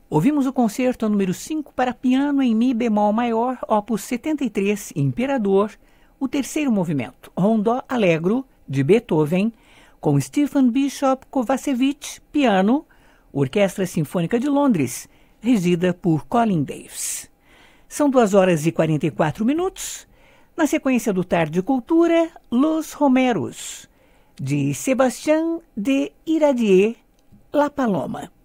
Ouvimos o concerto número 5 para piano em Mi bemol maior, opus 73, Imperador, o terceiro movimento, Rondó Allegro, de Beethoven, com Stephen Bishop Kovacevic, piano, Orquestra Sinfônica de Londres, regida por Colin Davis. São 2h44. Na sequência do Tarde Cultura, Los Romeros, de Sebastián de Iradier, La Paloma.